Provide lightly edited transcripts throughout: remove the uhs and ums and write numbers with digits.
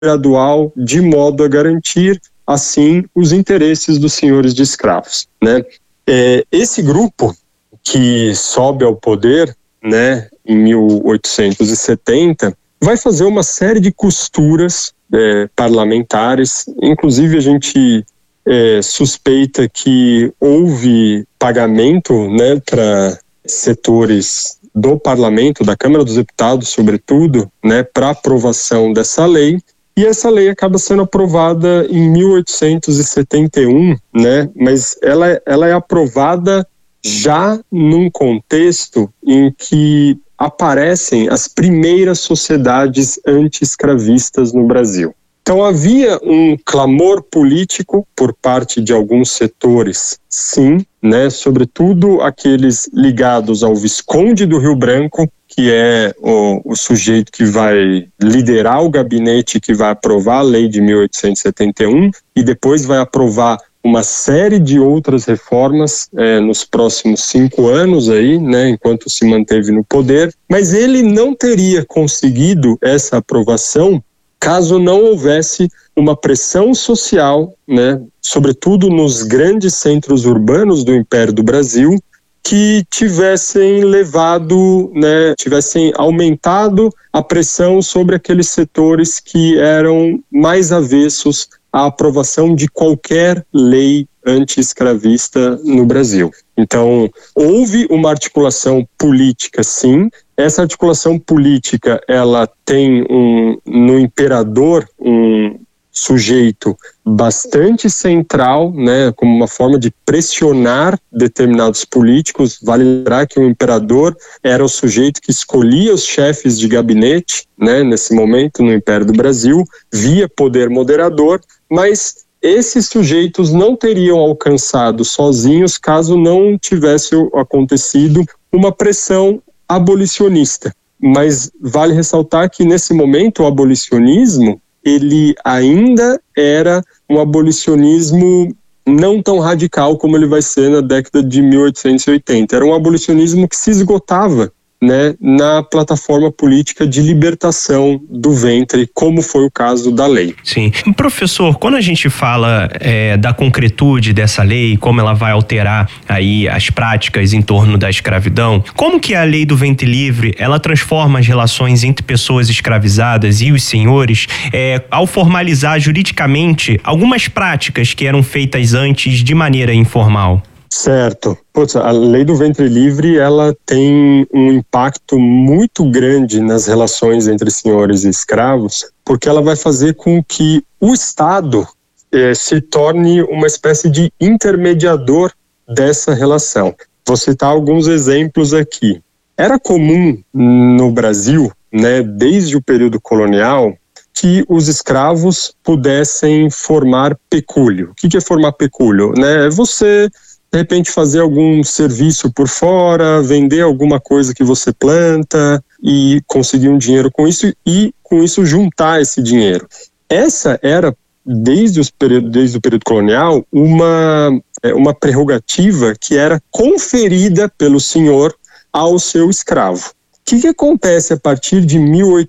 gradual, de modo a garantir, assim, os interesses dos senhores de escravos, né? Esse grupo que sobe ao poder, né, em 1870, vai fazer uma série de costuras parlamentares. Inclusive, a gente suspeita que houve pagamento, né, para setores do parlamento, da Câmara dos Deputados, sobretudo, né, para aprovação dessa lei. E essa lei acaba sendo aprovada em 1871, né, mas ela é aprovada já num contexto em que aparecem as primeiras sociedades anti-escravistas no Brasil. Então havia um clamor político por parte de alguns setores, sim, né, sobretudo aqueles ligados ao Visconde do Rio Branco, que é o sujeito que vai liderar o gabinete que vai aprovar a lei de 1871 e depois vai aprovar uma série de outras reformas nos próximos 5 anos aí, né, enquanto se manteve no poder, mas ele não teria conseguido essa aprovação caso não houvesse uma pressão social, né, sobretudo nos grandes centros urbanos do Império do Brasil, que tivessem aumentado a pressão sobre aqueles setores que eram mais avessos à aprovação de qualquer lei anti-escravista no Brasil. Então, houve uma articulação política, sim. Essa articulação política, ela tem no imperador um sujeito bastante central, né, como uma forma de pressionar determinados políticos. Vale lembrar que o imperador era o sujeito que escolhia os chefes de gabinete, né, nesse momento no Império do Brasil, via poder moderador, mas esses sujeitos não teriam alcançado sozinhos caso não tivesse acontecido uma pressão abolicionista. Mas vale ressaltar que nesse momento o abolicionismo ele ainda era um abolicionismo não tão radical como ele vai ser na década de 1880. Era um abolicionismo que se esgotava, né, na plataforma política de libertação do ventre, como foi o caso da lei. Sim. Professor, quando a gente fala da concretude dessa lei, como ela vai alterar aí as práticas em torno da escravidão, como que a lei do ventre livre, ela transforma as relações entre pessoas escravizadas e os senhores, ao formalizar juridicamente algumas práticas que eram feitas antes de maneira informal? Certo. A lei do ventre livre, ela tem um impacto muito grande nas relações entre senhores e escravos, porque ela vai fazer com que o Estado se torne uma espécie de intermediador dessa relação. Vou citar alguns exemplos aqui. Era comum no Brasil, né, desde o período colonial, que os escravos pudessem formar pecúlio. O que é formar pecúlio? É você, de repente, fazer algum serviço por fora, vender alguma coisa que você planta e conseguir um dinheiro com isso e, com isso, juntar esse dinheiro. Essa era, desde o período colonial, uma prerrogativa que era conferida pelo senhor ao seu escravo. O que acontece a partir de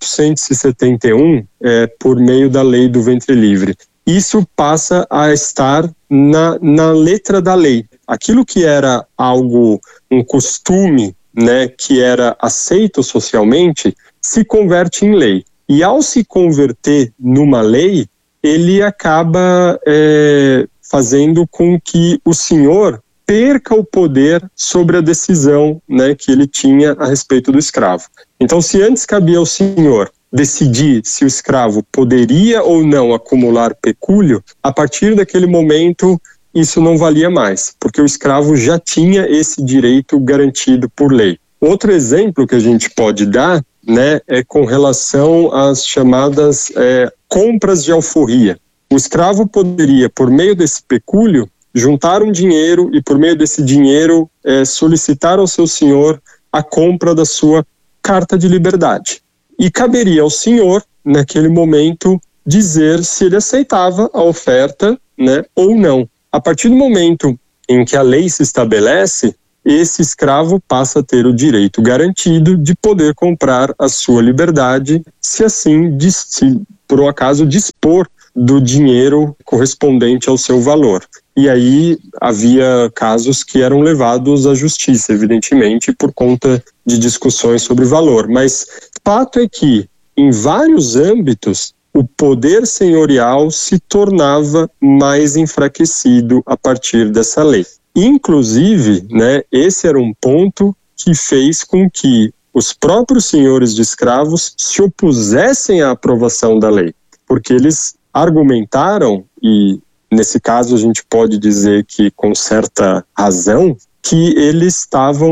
1871, por meio da lei do ventre livre? Isso passa a estar na letra da lei. Aquilo que era um costume, né, que era aceito socialmente, se converte em lei. E ao se converter numa lei, ele acaba fazendo com que o senhor perca o poder sobre a decisão, né, que ele tinha a respeito do escravo. Então, se antes cabia ao senhor decidir se o escravo poderia ou não acumular pecúlio, a partir daquele momento isso não valia mais, porque o escravo já tinha esse direito garantido por lei. Outro exemplo que a gente pode dar, né, é com relação às chamadas compras de alforria. O escravo poderia, por meio desse pecúlio, juntar um dinheiro e, por meio desse dinheiro, solicitar ao seu senhor a compra da sua carta de liberdade. E caberia ao senhor, naquele momento, dizer se ele aceitava a oferta, né, ou não. A partir do momento em que a lei se estabelece, esse escravo passa a ter o direito garantido de poder comprar a sua liberdade, se assim por um acaso, dispor do dinheiro correspondente ao seu valor. E aí havia casos que eram levados à justiça, evidentemente, por conta de discussões sobre valor. Mas fato é que, em vários âmbitos, o poder senhorial se tornava mais enfraquecido a partir dessa lei. Inclusive, esse era um ponto que fez com que os próprios senhores de escravos se opusessem à aprovação da lei, porque eles argumentaram, e nesse caso a gente pode dizer que com certa razão, que eles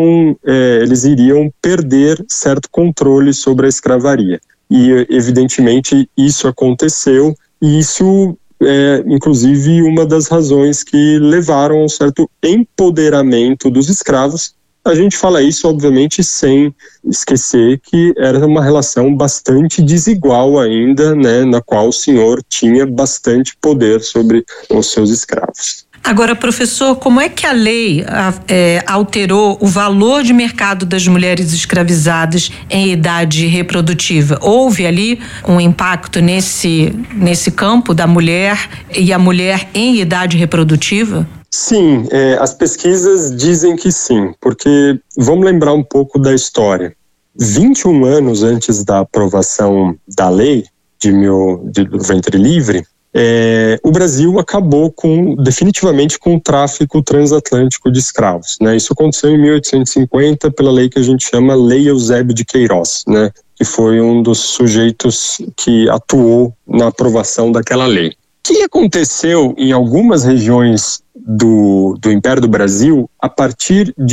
iriam perder certo controle sobre a escravaria. E evidentemente isso aconteceu, e isso é inclusive uma das razões que levaram a um certo empoderamento dos escravos. A gente fala isso, obviamente, sem esquecer que era uma relação bastante desigual ainda, na qual o senhor tinha bastante poder sobre os seus escravos. Agora, professor, como é que a lei alterou o valor de mercado das mulheres escravizadas em idade reprodutiva? Houve ali um impacto nesse campo da mulher e a mulher em idade reprodutiva? Sim, as pesquisas dizem que sim, porque vamos lembrar um pouco da história. 21 anos antes da aprovação da lei do ventre livre, o Brasil acabou definitivamente com o tráfico transatlântico de escravos. Isso aconteceu em 1850 pela lei que a gente chama Lei Eusébio de Queiroz, que foi um dos sujeitos que atuou na aprovação daquela lei. O que aconteceu em algumas regiões do Império do Brasil a partir de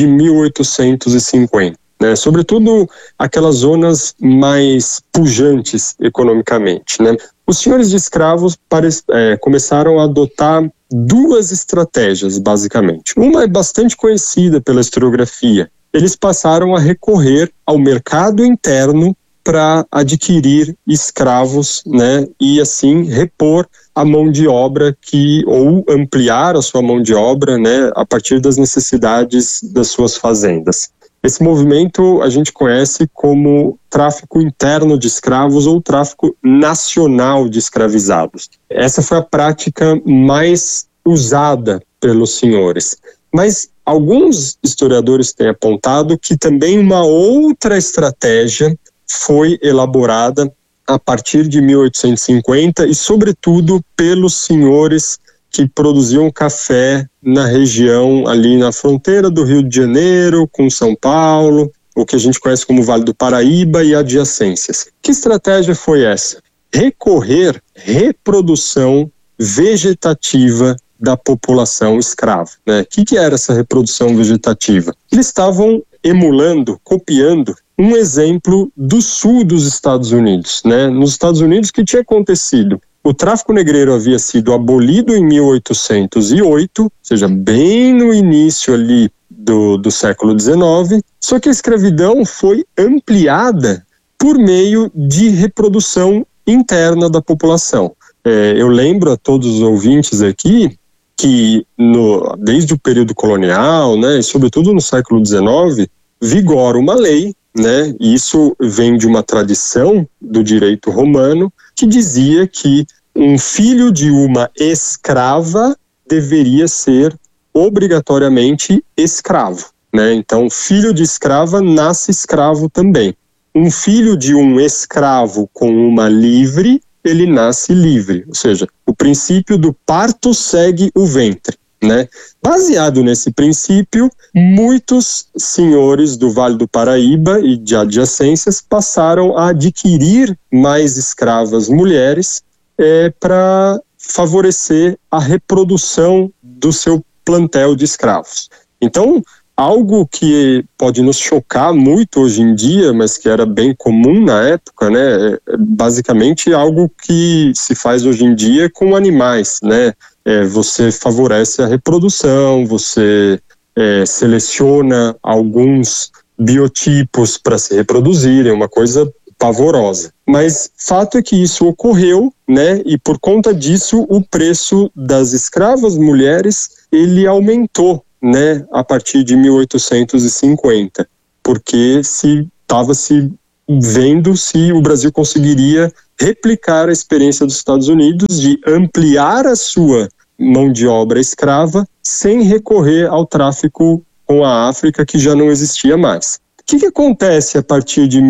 1850? Sobretudo aquelas zonas mais pujantes economicamente. Os senhores de escravos começaram a adotar duas estratégias, basicamente. Uma é bastante conhecida pela historiografia. Eles passaram a recorrer ao mercado interno para adquirir escravos, e assim repor a mão de obra ou ampliar a sua mão de obra, a partir das necessidades das suas fazendas. Esse movimento a gente conhece como tráfico interno de escravos ou tráfico nacional de escravizados. Essa foi a prática mais usada pelos senhores. Mas alguns historiadores têm apontado que também uma outra estratégia foi elaborada a partir de 1850 e, sobretudo, pelos senhores que produziam café na região ali na fronteira do Rio de Janeiro com São Paulo, o que a gente conhece como Vale do Paraíba e adjacências. Que estratégia foi essa? Reprodução vegetativa da população escrava. O que era essa reprodução vegetativa? Eles estavam emulando, copiando um exemplo do sul dos Estados Unidos. Nos Estados Unidos, o que tinha acontecido? O tráfico negreiro havia sido abolido em 1808, ou seja, bem no início ali do século XIX, só que a escravidão foi ampliada por meio de reprodução interna da população. Eu lembro a todos os ouvintes aqui que desde o período colonial, e sobretudo no século XIX, vigora uma lei, e isso vem de uma tradição do direito romano, que dizia que um filho de uma escrava deveria ser obrigatoriamente escravo. Então, filho de escrava nasce escravo também. Um filho de um escravo com uma livre, ele nasce livre. Ou seja, o princípio do parto segue o ventre. Baseado nesse princípio, muitos senhores do Vale do Paraíba e de adjacências passaram a adquirir mais escravas mulheres para favorecer a reprodução do seu plantel de escravos. Então, algo que pode nos chocar muito hoje em dia, mas que era bem comum na época, é basicamente algo que se faz hoje em dia com animais, você favorece a reprodução, você seleciona alguns biotipos para se reproduzirem, uma coisa pavorosa. Mas fato é que isso ocorreu, e por conta disso o preço das escravas mulheres ele aumentou, a partir de 1850, porque estava se vendo se o Brasil conseguiria replicar a experiência dos Estados Unidos de ampliar a sua mão de obra escrava sem recorrer ao tráfico com a África, que já não existia mais. O que acontece a partir de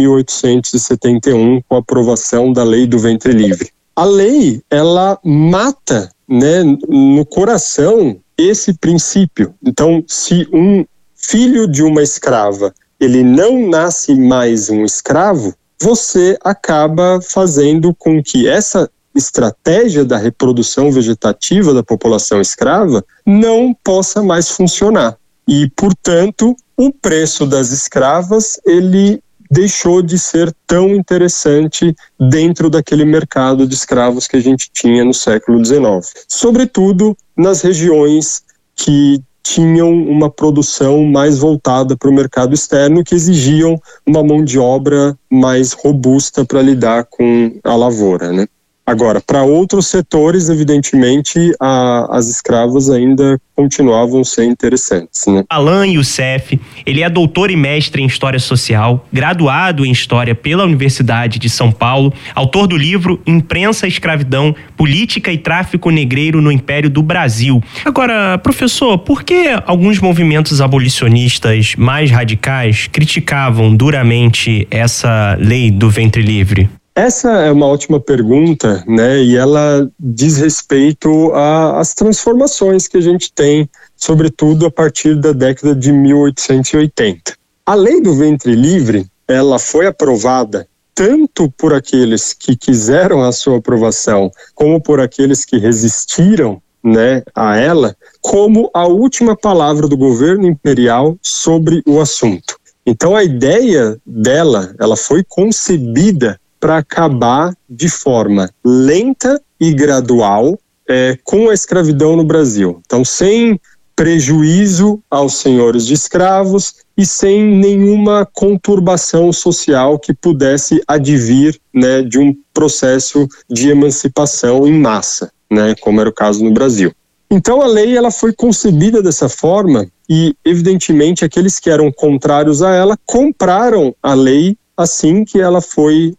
1871 com a aprovação da Lei do Ventre Livre? A lei, ela mata, né, no coração esse princípio. Então, se um filho de uma escrava, ele não nasce mais um escravo, você acaba fazendo com que essa estratégia da reprodução vegetativa da população escrava não possa mais funcionar. E, portanto, o preço das escravas, ele deixou de ser tão interessante dentro daquele mercado de escravos que a gente tinha no século XIX. Sobretudo nas regiões que tinham uma produção mais voltada para o mercado externo, que exigiam uma mão de obra mais robusta para lidar com a lavoura, né? Agora, para outros setores, evidentemente, as escravas ainda continuavam a ser interessantes, né? Alain Youssef, ele é doutor e mestre em História Social, graduado em História pela Universidade de São Paulo, autor do livro Imprensa, Escravidão, Política e Tráfico Negreiro no Império do Brasil. Agora, professor, por que alguns movimentos abolicionistas mais radicais criticavam duramente essa lei do ventre livre? Essa é uma ótima pergunta, né? E ela diz respeito às transformações que a gente tem, sobretudo a partir da década de 1880. A Lei do Ventre Livre, ela foi aprovada tanto por aqueles que quiseram a sua aprovação, como por aqueles que resistiram, né, a ela, como a última palavra do governo imperial sobre o assunto. Então a ideia dela, ela foi concebida para acabar de forma lenta e gradual com a escravidão no Brasil. Então, sem prejuízo aos senhores de escravos e sem nenhuma conturbação social que pudesse advir, né, de um processo de emancipação em massa, né, como era o caso no Brasil. Então, a lei, ela foi concebida dessa forma e, evidentemente, aqueles que eram contrários a ela compraram a lei assim que ela foi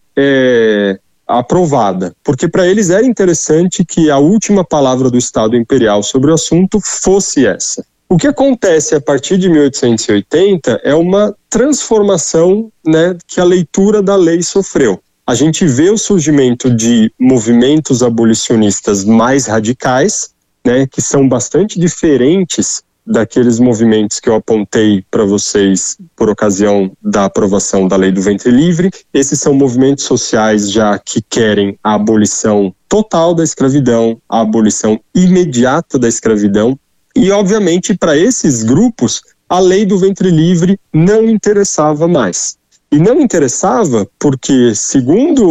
aprovada, porque para eles era interessante que a última palavra do Estado Imperial sobre o assunto fosse essa. O que acontece a partir de 1880 é uma transformação, né, que a leitura da lei sofreu. A gente vê o surgimento de movimentos abolicionistas mais radicais, né, que são bastante diferentes daqueles movimentos que eu apontei para vocês por ocasião da aprovação da Lei do Ventre Livre. Esses são movimentos sociais já que querem a abolição total da escravidão, a abolição imediata da escravidão. E, obviamente, para esses grupos, a Lei do Ventre Livre não interessava mais. E não interessava porque, segundo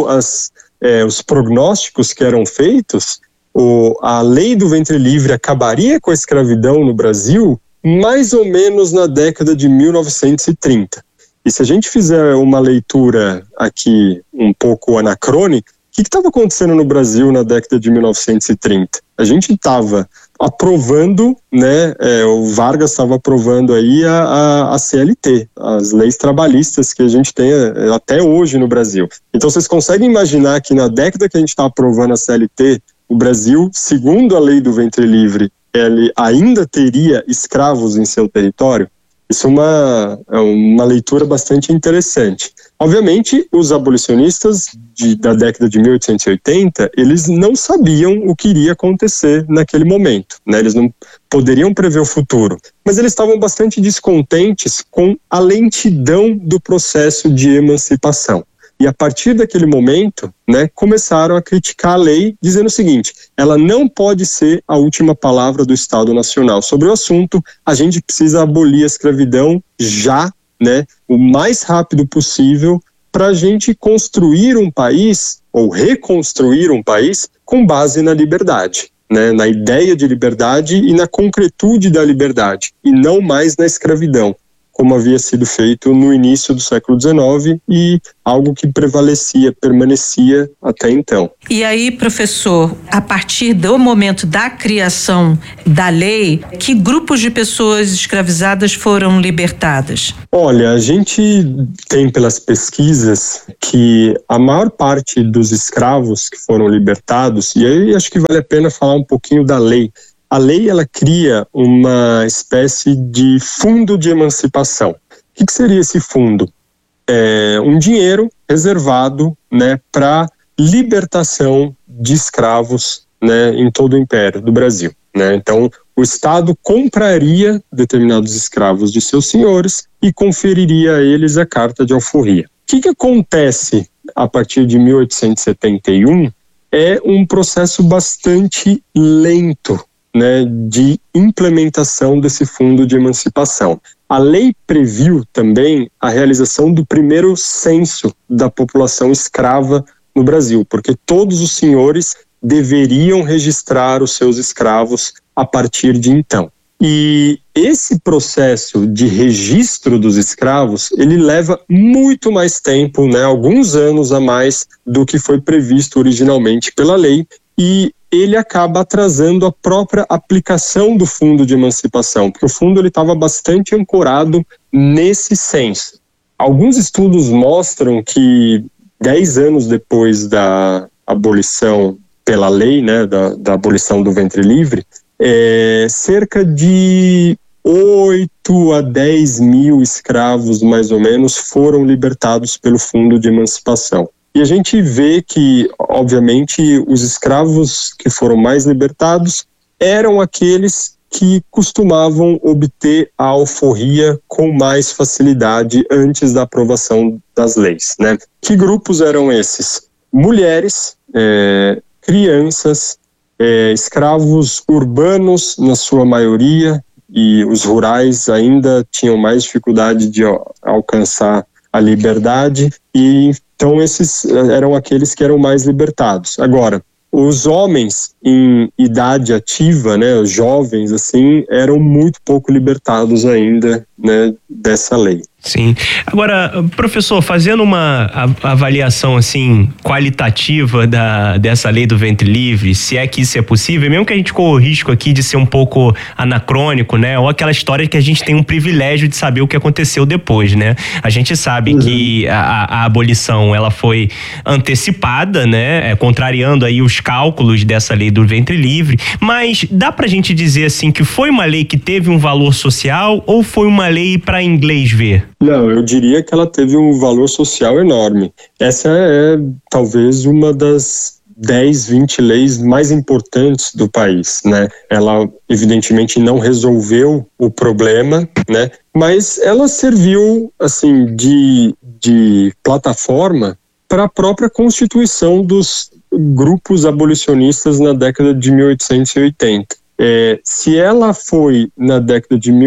os prognósticos que eram feitos, a Lei do Ventre Livre acabaria com a escravidão no Brasil mais ou menos na década de 1930. E se a gente fizer uma leitura aqui um pouco anacrônica, o que estava acontecendo no Brasil na década de 1930? A gente estava aprovando, né, o Vargas estava aprovando aí a CLT, as leis trabalhistas que a gente tem até hoje no Brasil. Então vocês conseguem imaginar que na década que a gente está aprovando a CLT, o Brasil, segundo a Lei do Ventre Livre, ele ainda teria escravos em seu território? Isso é uma leitura bastante interessante. Obviamente, os abolicionistas da década de 1880, eles não sabiam o que iria acontecer naquele momento, né? Eles não poderiam prever o futuro, mas eles estavam bastante descontentes com a lentidão do processo de emancipação. E a partir daquele momento, né, começaram a criticar a lei, dizendo o seguinte: ela não pode ser a última palavra do Estado Nacional sobre o assunto, a gente precisa abolir a escravidão já, né, o mais rápido possível, para a gente construir um país, ou reconstruir um país, com base na liberdade, né, na ideia de liberdade e na concretude da liberdade, e não mais na escravidão, como havia sido feito no início do século XIX e algo que permanecia até então. E aí, professor, a partir do momento da criação da lei, que grupos de pessoas escravizadas foram libertadas? Olha, a gente tem pelas pesquisas que a maior parte dos escravos que foram libertados, e aí acho que vale a pena falar um pouquinho da lei. A lei, ela cria uma espécie de fundo de emancipação. O que seria esse fundo? É um dinheiro reservado, né, para libertação de escravos, né, em todo o Império do Brasil, né? Então, o Estado compraria determinados escravos de seus senhores e conferiria a eles a carta de alforria. O que acontece a partir de 1871 é um processo bastante lento, né, de implementação desse fundo de emancipação. A lei previu também a realização do primeiro censo da população escrava no Brasil, porque todos os senhores deveriam registrar os seus escravos a partir de então. E esse processo de registro dos escravos, ele leva muito mais tempo, né, alguns anos a mais do que foi previsto originalmente pela lei, e ele acaba atrasando a própria aplicação do fundo de emancipação, porque o fundo estava bastante ancorado nesse censo. Alguns estudos mostram que 10 anos depois da abolição pela lei, né, da abolição do ventre livre, cerca de 8 a 10 mil escravos, mais ou menos, foram libertados pelo fundo de emancipação. E a gente vê que, obviamente, os escravos que foram mais libertados eram aqueles que costumavam obter a alforria com mais facilidade antes da aprovação das leis, né? Que grupos eram esses? Mulheres, crianças, escravos urbanos na sua maioria, e os rurais ainda tinham mais dificuldade de alcançar a liberdade, e então esses eram aqueles que eram mais libertados. Agora, os homens em idade ativa, né, os jovens, assim, eram muito pouco libertados ainda, né, dessa lei. Sim. Agora, professor, fazendo uma avaliação assim qualitativa dessa lei do ventre livre, se é que isso é possível, mesmo que a gente corra o risco aqui de ser um pouco anacrônico, né? Ou aquela história que a gente tem um privilégio de saber o que aconteceu depois, né? A gente sabe que a abolição, ela foi antecipada, né? Contrariando aí os cálculos dessa lei do ventre livre, mas dá pra gente dizer assim que foi uma lei que teve um valor social ou foi uma lei para inglês ver? Não, eu diria que ela teve um valor social enorme. Essa é talvez uma das 10, 20 leis mais importantes do país, né? Ela evidentemente não resolveu o problema, né? Mas ela serviu assim de plataforma para a própria constituição dos grupos abolicionistas na década de 1880. Se ela foi, na década de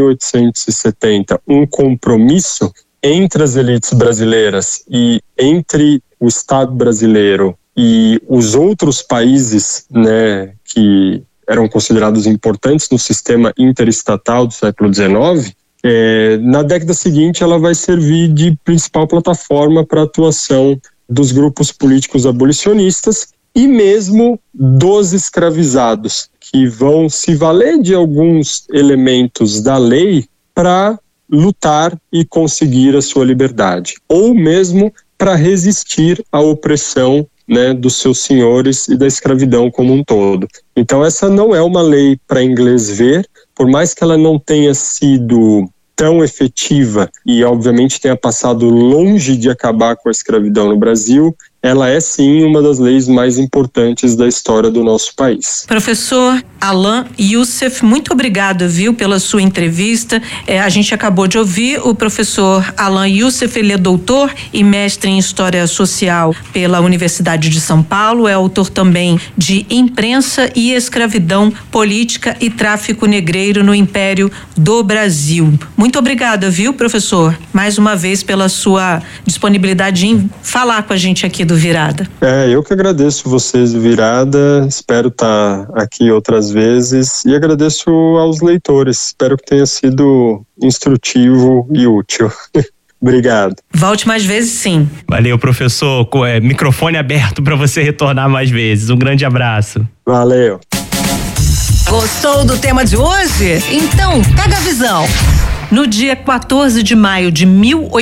1870, um compromisso entre as elites brasileiras e entre o Estado brasileiro e os outros países, né, que eram considerados importantes no sistema interestatal do século XIX, na década seguinte ela vai servir de principal plataforma para a atuação dos grupos políticos abolicionistas e mesmo dos escravizados, que vão se valer de alguns elementos da lei para lutar e conseguir a sua liberdade, ou mesmo para resistir à opressão, né, dos seus senhores e da escravidão como um todo. Então essa não é uma lei para inglês ver, por mais que ela não tenha sido tão efetiva e obviamente tenha passado longe de acabar com a escravidão no Brasil, ela é sim uma das leis mais importantes da história do nosso país. Professor Alain Youssef, muito obrigado, viu, pela sua entrevista. A gente acabou de ouvir o professor Alain Youssef, ele é doutor e mestre em História Social pela Universidade de São Paulo, é autor também de Imprensa e Escravidão, Política e Tráfico Negreiro no Império do Brasil. Muito obrigada, viu, professor, mais uma vez pela sua disponibilidade em falar com a gente aqui do Virada. Eu que agradeço vocês do Virada, espero estar aqui outras vezes e agradeço aos leitores, espero que tenha sido instrutivo e útil. Obrigado. Volte mais vezes, sim. Valeu, professor. Microfone aberto para você retornar mais vezes. Um grande abraço. Valeu. Gostou do tema de hoje? Então, pega a visão. No dia 14 de maio de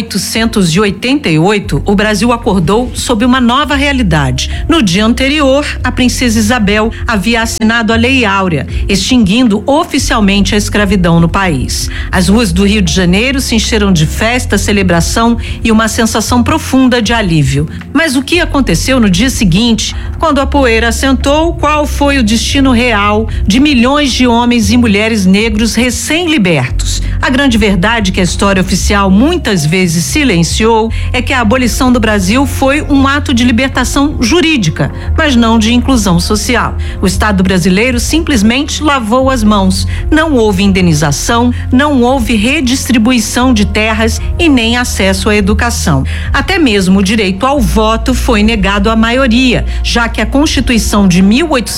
1888, o Brasil acordou sob uma nova realidade. No dia anterior, a princesa Isabel havia assinado a Lei Áurea, extinguindo oficialmente a escravidão no país. As ruas do Rio de Janeiro se encheram de festa, celebração e uma sensação profunda de alívio. Mas o que aconteceu no dia seguinte, quando a poeira assentou, qual foi o destino real de milhões de homens e mulheres negros recém-libertos? A grande verdade que a história oficial muitas vezes silenciou é que a abolição do Brasil foi um ato de libertação jurídica, mas não de inclusão social. O Estado brasileiro simplesmente lavou as mãos. Não houve indenização, não houve redistribuição de terras e nem acesso à educação. Até mesmo o direito ao voto foi negado à maioria, já que a Constituição de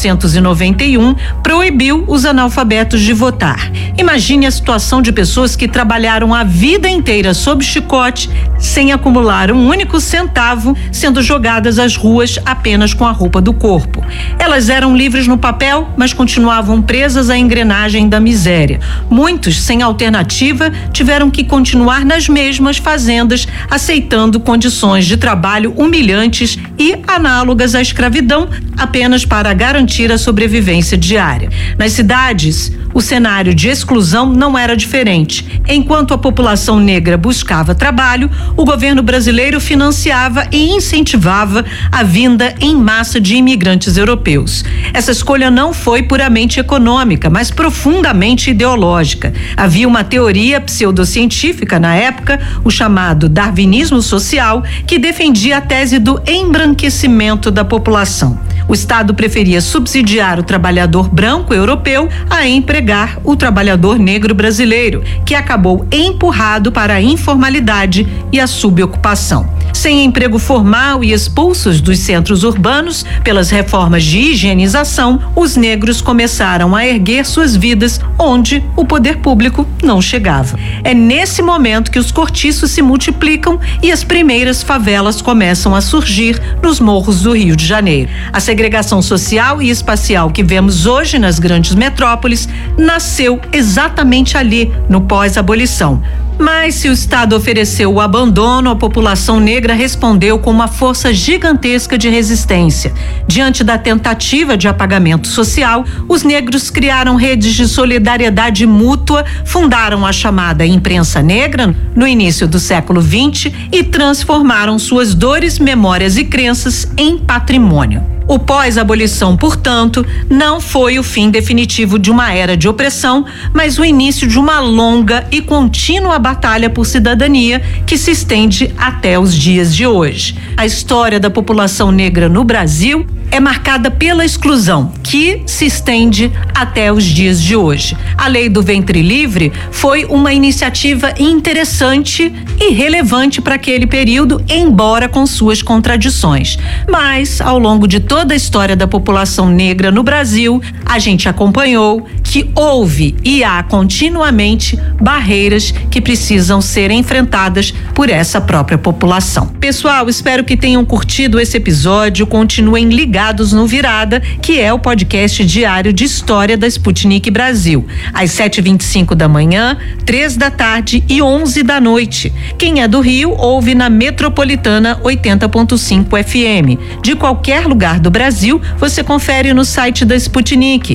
1891 proibiu os analfabetos de votar. Imagine a situação de pessoas que trabalharam a vida inteira sob chicote, sem acumular um único centavo, sendo jogadas às ruas apenas com a roupa do corpo. Elas eram livres no papel, mas continuavam presas à engrenagem da miséria. Muitos, sem alternativa, tiveram que continuar nas mesmas fazendas, aceitando condições de trabalho humilhantes e análogas à escravidão, apenas para garantir a sobrevivência diária. Nas cidades, o cenário de exclusão não era diferente. Enquanto a população negra buscava trabalho, o governo brasileiro financiava e incentivava a vinda em massa de imigrantes europeus. Essa escolha não foi puramente econômica, mas profundamente ideológica. Havia uma teoria pseudocientífica na época, o chamado darwinismo social, que defendia a tese do embranquecimento da população. O Estado preferia subsidiar o trabalhador branco europeu a empregar o trabalhador negro brasileiro, que acabou empurrado para a informalidade e a subocupação. Sem emprego formal e expulsos dos centros urbanos pelas reformas de higienização, os negros começaram a erguer suas vidas onde o poder público não chegava. É nesse momento que os cortiços se multiplicam e as primeiras favelas começam a surgir nos morros do Rio de Janeiro. A segregação social e espacial que vemos hoje nas grandes metrópoles nasceu exatamente ali, no pós-abolição. Mas se o Estado ofereceu o abandono, a população negra respondeu com uma força gigantesca de resistência. Diante da tentativa de apagamento social, os negros criaram redes de solidariedade mútua, fundaram a chamada imprensa negra no início do século XX e transformaram suas dores, memórias e crenças em patrimônio. O pós-abolição, portanto, não foi o fim definitivo de uma era de opressão, mas o início de uma longa e contínua batalha por cidadania que se estende até os dias de hoje. A história da população negra no Brasil é marcada pela exclusão, que se estende até os dias de hoje. A Lei do Ventre Livre foi uma iniciativa interessante e relevante para aquele período, embora com suas contradições. Mas, ao longo de toda a história da população negra no Brasil, a gente acompanhou que houve e há continuamente barreiras que precisam ser enfrentadas por essa própria população. Pessoal, espero que tenham curtido esse episódio. Continuem ligados no Virada, que é o podcast diário de história da Sputnik Brasil, às 7h25 da manhã, 3 da tarde e 11 da noite. Quem é do Rio ouve na Metropolitana 80.5 FM. De qualquer lugar do Brasil, você confere no site da Sputnik,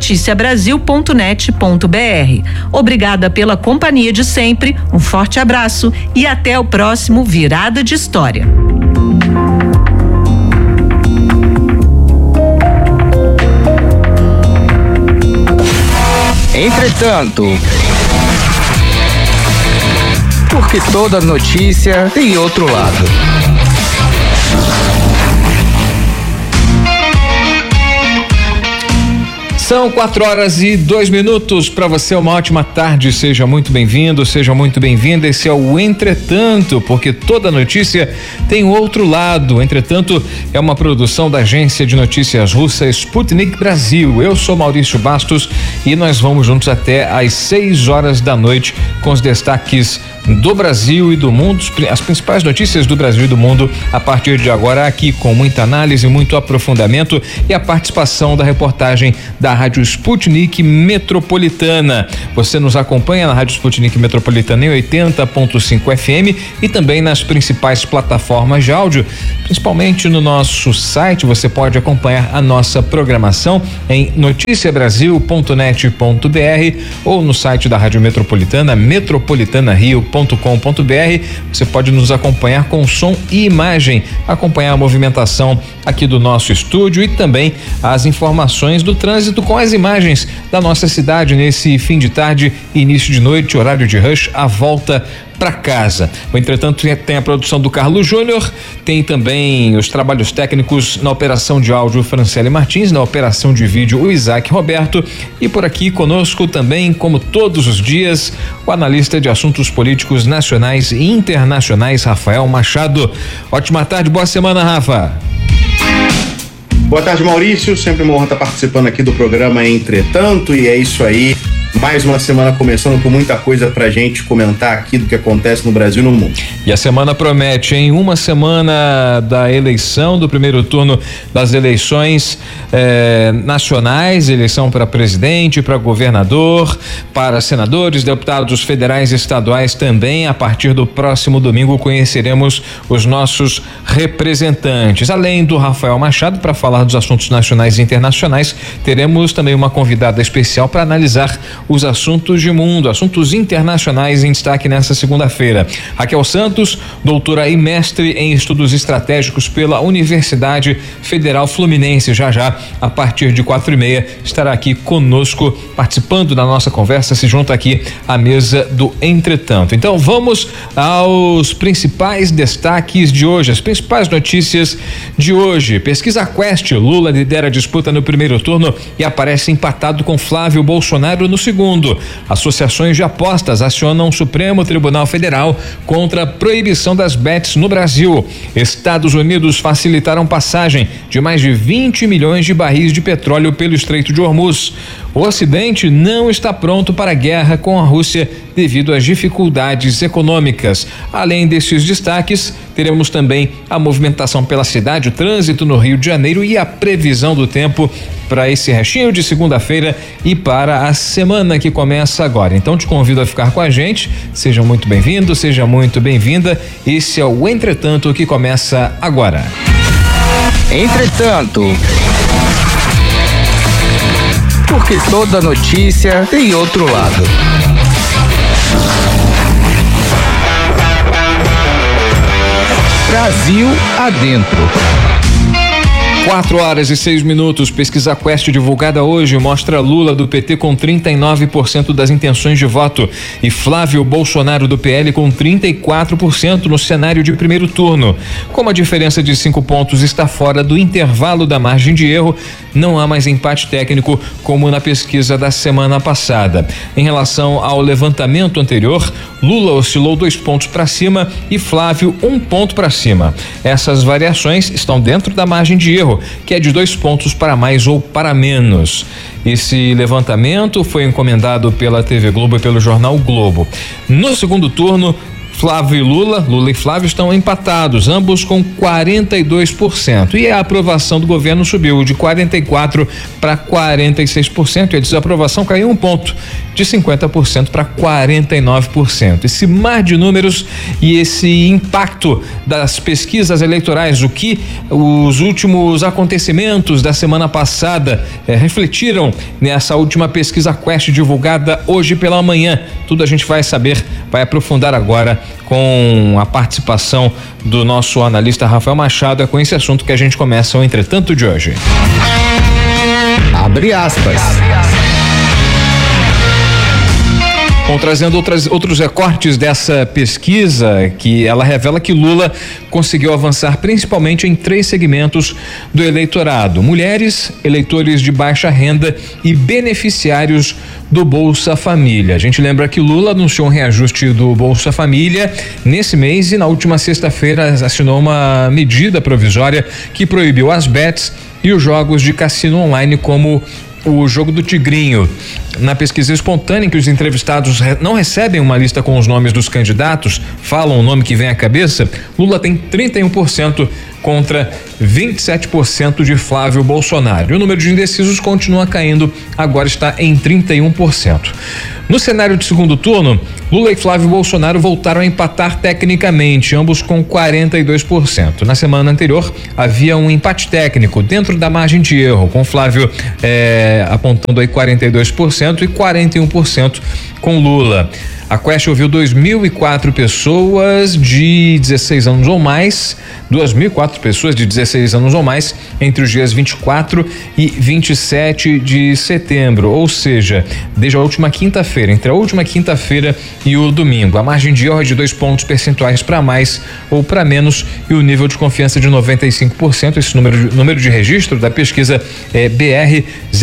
noticiabrasil.net.br. Obrigada pela companhia de sempre, um forte abraço e até o próximo Virada de História. Entretanto, porque toda notícia tem outro lado. São 4h02. Para você, uma ótima tarde. Seja muito bem-vindo, seja muito bem-vinda. Esse é o Entretanto, porque toda notícia tem outro lado. Entretanto, é uma produção da agência de notícias russa Sputnik Brasil. Eu sou Maurício Bastos e nós vamos juntos até às 6h da noite com os destaques do Brasil e do mundo, as principais notícias do Brasil e do mundo a partir de agora, aqui com muita análise, muito aprofundamento e a participação da reportagem da Rádio Sputnik Metropolitana. Você nos acompanha na Rádio Sputnik Metropolitana em 80.5 FM e também nas principais plataformas de áudio, principalmente no nosso site. Você pode acompanhar a nossa programação em noticiabrasil.net.br ou no site da Rádio Metropolitana, metropolitanario.com.br. Você pode nos acompanhar com som e imagem, acompanhar a movimentação aqui do nosso estúdio e também as informações do trânsito com as imagens da nossa cidade nesse fim de tarde, início de noite, horário de rush, a volta para casa. Entretanto, tem a produção do Carlos Júnior, tem também os trabalhos técnicos na operação de áudio Franciele Martins, na operação de vídeo o Isaac Roberto e por aqui conosco também, como todos os dias, o analista de assuntos políticos nacionais e internacionais, Rafael Machado. Ótima tarde, boa semana, Rafa. Boa tarde, Maurício, sempre uma honra estar participando aqui do programa Entretanto, e é isso aí. Mais uma semana começando com muita coisa pra gente comentar aqui do que acontece no Brasil e no mundo. E a semana promete, em uma semana da eleição, do primeiro turno das eleições nacionais, eleição para presidente, para governador, para senadores, deputados federais e estaduais também. A partir do próximo domingo conheceremos os nossos representantes. Além do Rafael Machado, para falar dos assuntos nacionais e internacionais, teremos também uma convidada especial para analisar os assuntos de mundo, assuntos internacionais em destaque nesta segunda-feira. Raquel Santos, doutora e mestre em estudos estratégicos pela Universidade Federal Fluminense. Já a partir de 4h30, estará aqui conosco, participando da nossa conversa, se junta aqui à mesa do Entretanto. Então vamos aos principais destaques de hoje, as principais notícias de hoje. Pesquisa Quest, Lula lidera a disputa no primeiro turno e aparece empatado com Flávio Bolsonaro no segundo. Associações de apostas acionam o Supremo Tribunal Federal contra a proibição das bets no Brasil. Estados Unidos facilitaram passagem de mais de 20 milhões de barris de petróleo pelo Estreito de Hormuz. O Ocidente não está pronto para a guerra com a Rússia devido às dificuldades econômicas. Além desses destaques, teremos também a movimentação pela cidade, o trânsito no Rio de Janeiro e a previsão do tempo para esse restinho de segunda-feira e para a semana que começa agora. Então te convido a ficar com a gente. Seja muito bem-vindo, seja muito bem-vinda. Esse é o Entretanto que começa agora. Entretanto, porque toda notícia tem outro lado. Brasil adentro. 4h06. Pesquisa Quest divulgada hoje mostra Lula do PT com 39% das intenções de voto e Flávio Bolsonaro do PL com 34% no cenário de primeiro turno. Como a diferença de 5 pontos está fora do intervalo da margem de erro, não há mais empate técnico como na pesquisa da semana passada. Em relação ao levantamento anterior, Lula oscilou 2 pontos para cima e Flávio 1 ponto para cima. Essas variações estão dentro da margem de erro, que é de 2 pontos para mais ou para menos. Esse levantamento foi encomendado pela TV Globo e pelo jornal Globo. No segundo turno, Flávio e Lula e Flávio estão empatados, ambos com 42%. E a aprovação do governo subiu de 44% para 46%. E a desaprovação caiu 1 ponto, de 50% para 49%. Esse mar de números e esse impacto das pesquisas eleitorais, o que os últimos acontecimentos da semana passada refletiram nessa última pesquisa Quest divulgada hoje pela manhã. Tudo a gente vai saber, vai aprofundar agora com a participação do nosso analista Rafael Machado. É com esse assunto que a gente começa o Entretanto de hoje. Abre aspas. Bom, trazendo outros recortes dessa pesquisa, que ela revela que Lula conseguiu avançar principalmente em 3 segmentos do eleitorado: mulheres, eleitores de baixa renda e beneficiários do Bolsa Família. A gente lembra que Lula anunciou um reajuste do Bolsa Família nesse mês e na última sexta-feira assinou uma medida provisória que proibiu as bets e os jogos de cassino online, como o jogo do Tigrinho. Na pesquisa espontânea, em que os entrevistados não recebem uma lista com os nomes dos candidatos, falam o nome que vem à cabeça, Lula tem 31% contra 27% de Flávio Bolsonaro. E o número de indecisos continua caindo, agora está em 31%. No cenário de segundo turno, Lula e Flávio Bolsonaro voltaram a empatar tecnicamente, ambos com 42%. Na semana anterior, havia um empate técnico dentro da margem de erro, com Flávio apontando aí 42% e 41% com Lula. A Quest ouviu 2.004 pessoas de 16 anos ou mais, 2.004 pessoas de 16 anos ou mais entre os dias 24 e 27 de setembro, ou seja, desde a última quinta-feira, entre a última quinta-feira e o domingo. A margem de erro é de 2 pontos percentuais para mais ou para menos e o nível de confiança de 95%. Esse número de registro da pesquisa é BR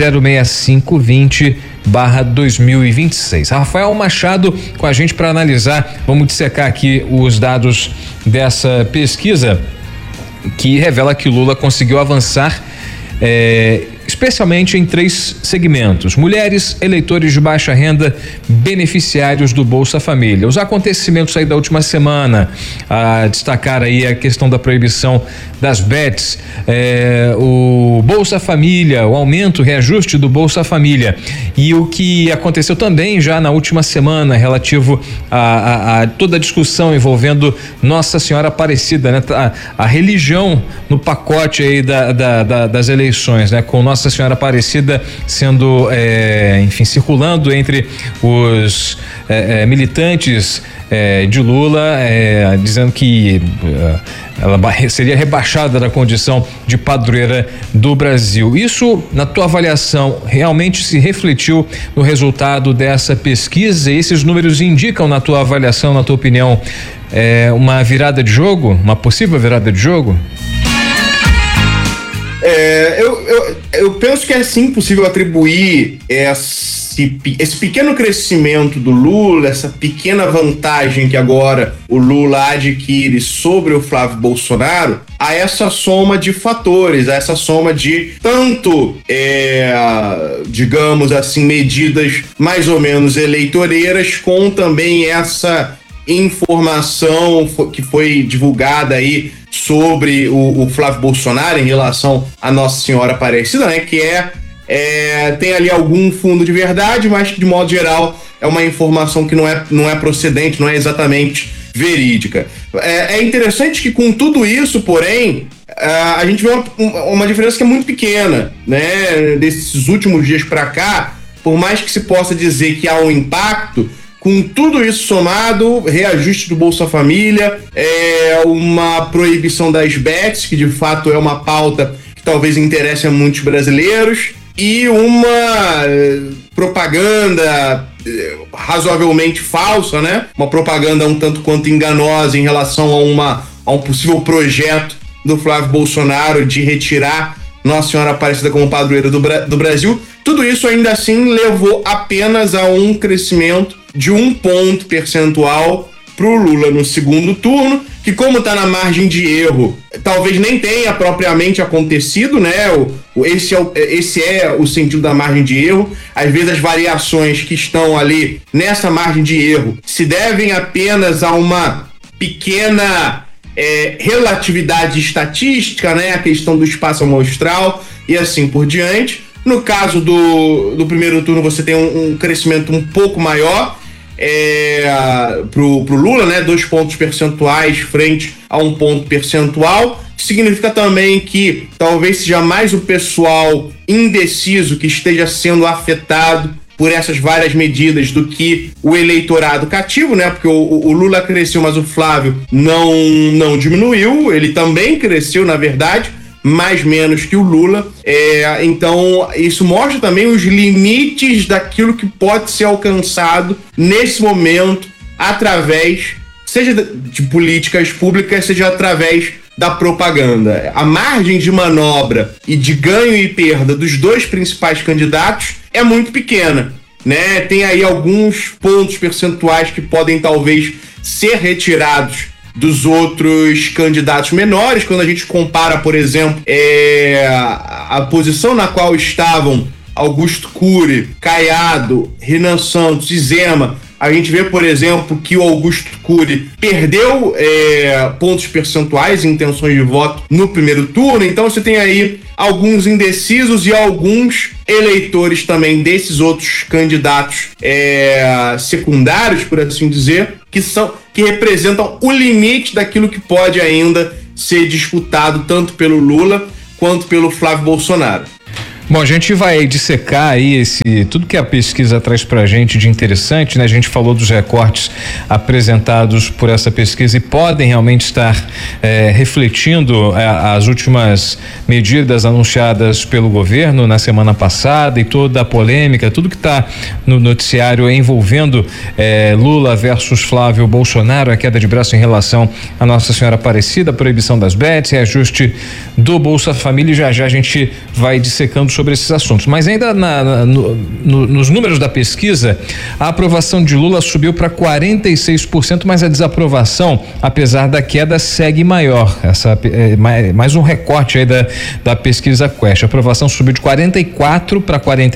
06520/2026. Rafael Machado com a gente para analisar. Vamos dissecar aqui os dados dessa pesquisa que revela que Lula conseguiu avançar especialmente em 3 segmentos: mulheres, eleitores de baixa renda, beneficiários do Bolsa Família. Os acontecimentos aí da última semana, a destacar aí a questão da proibição das bets, o Bolsa Família, o aumento, o reajuste do Bolsa Família, e o que aconteceu também já na última semana relativo a toda a discussão envolvendo Nossa Senhora Aparecida, né? A religião no pacote aí das eleições, né? Com Nossa Senhora Aparecida sendo, enfim, circulando entre os militantes de Lula, dizendo que ela seria rebaixada da condição de padroeira do Brasil. Isso, na tua avaliação, realmente se refletiu no resultado dessa pesquisa? Esses números indicam, na tua avaliação, na tua opinião, uma virada de jogo, uma possível virada de jogo? Eu penso que é sim possível atribuir esse pequeno crescimento do Lula, essa pequena vantagem que agora o Lula adquire sobre o Flávio Bolsonaro, a essa soma de fatores, a essa soma de tanto, digamos assim, medidas mais ou menos eleitoreiras, com também essa informação que foi divulgada aí sobre o Flávio Bolsonaro em relação à Nossa Senhora Aparecida, né? Que tem ali algum fundo de verdade, mas que de modo geral é uma informação que não é procedente, não é exatamente verídica. É interessante que com tudo isso, porém, a gente vê uma diferença que é muito pequena, né? Desses últimos dias para cá, por mais que se possa dizer que há um impacto, com tudo isso somado, reajuste do Bolsa Família, uma proibição das bets, que de fato é uma pauta que talvez interesse a muitos brasileiros, e uma propaganda razoavelmente falsa, né? Uma propaganda um tanto quanto enganosa em relação a um possível projeto do Flávio Bolsonaro de retirar Nossa Senhora Aparecida como padroeira do Brasil. Tudo isso ainda assim levou apenas a um crescimento de 1 ponto percentual para o Lula no segundo turno, que, como está na margem de erro, talvez nem tenha propriamente acontecido, né? Esse é o sentido da margem de erro. Às vezes as variações que estão ali nessa margem de erro se devem apenas a uma pequena relatividade estatística, né? A questão do espaço amostral e assim por diante. No caso do primeiro turno, você tem um crescimento um pouco maior pro Lula, né? 2 pontos percentuais frente a 1 ponto percentual. Significa também que talvez seja mais o pessoal indeciso que esteja sendo afetado por essas várias medidas do que o eleitorado cativo, né? Porque o Lula cresceu, mas o Flávio não diminuiu. Ele também cresceu, na verdade, mais menos que o Lula. Então, isso mostra também os limites daquilo que pode ser alcançado nesse momento através, seja de políticas públicas, seja através da propaganda. A margem de manobra e de ganho e perda dos dois principais candidatos é muito pequena, né? Tem aí alguns pontos percentuais que podem talvez ser retirados dos outros candidatos menores, quando a gente compara, por exemplo, a posição na qual estavam Augusto Cury, Caiado, Renan Santos e Zema. A gente vê, por exemplo, que o Augusto Cury perdeu pontos percentuais em intenções de voto no primeiro turno. Então você tem aí alguns indecisos e alguns eleitores também desses outros candidatos secundários, por assim dizer, que representam o limite daquilo que pode ainda ser disputado tanto pelo Lula quanto pelo Flávio Bolsonaro. Bom, a gente vai dissecar aí tudo que a pesquisa traz pra gente de interessante, né? A gente falou dos recortes apresentados por essa pesquisa e podem realmente estar refletindo as últimas medidas anunciadas pelo governo na semana passada e toda a polêmica, tudo que está no noticiário envolvendo Lula versus Flávio Bolsonaro, a queda de braço em relação a Nossa Senhora Aparecida, a proibição das bets, reajuste do Bolsa Família, e já a gente vai dissecando sobre esses assuntos. Mas ainda nos números da pesquisa, a aprovação de Lula subiu para 46%, mas a desaprovação, apesar da queda, segue maior. Mais um recorte aí da pesquisa Quest. A aprovação subiu de 44% para